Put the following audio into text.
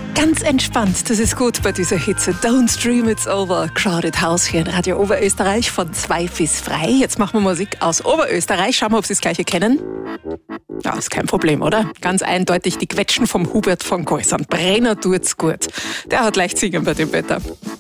Ganz entspannt, das ist gut bei dieser Hitze. Don't Dream It's Over. Crowded House hier in Radio Oberösterreich von 2 bis frei. Jetzt machen wir Musik aus Oberösterreich. Schauen wir, ob Sie das Gleiche kennen. Ja, ist kein Problem, oder? Ganz eindeutig die Quetschen vom Hubert von Geusern. Brenner tut's gut. Der hat leicht singen bei dem Wetter.